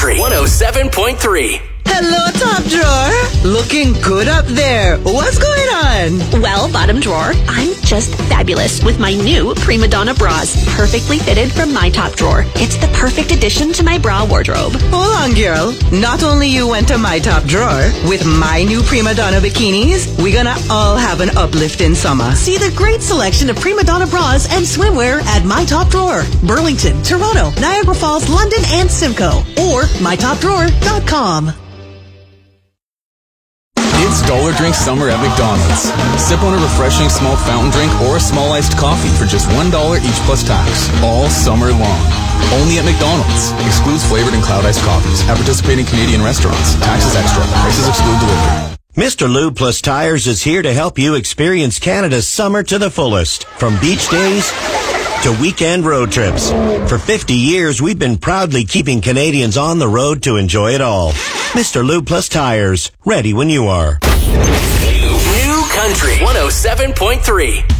Country 107.3. Hello, top drawer. Looking good up there. What's going on? Well, bottom drawer, I'm just fabulous with my new Prima Donna bras. Perfectly fitted from my top drawer. It's the perfect addition to my bra wardrobe. Hold on, girl. Not only you went to my top drawer, with my new Prima Donna bikinis, we're gonna all have an uplift in summer. See the great selection of Prima Donna bras and swimwear at My Top Drawer, Burlington, Toronto, Niagara Falls, London, and Simcoe, or mytopdrawer.com. It's Dollar Drink Summer at McDonald's. Sip on a refreshing small fountain drink or a small iced coffee for just $1 each plus tax. All summer long. Only at McDonald's. Excludes flavored and cloud iced coffees. At participating Canadian restaurants. Taxes extra. Prices exclude delivery. Mr. Lube Plus Tires is here to help you experience Canada's summer to the fullest. From beach days to weekend road trips. For 50 years, we've been proudly keeping Canadians on the road to enjoy it all. Mr. Lube Plus Tires, ready when you are. New Country 107.3.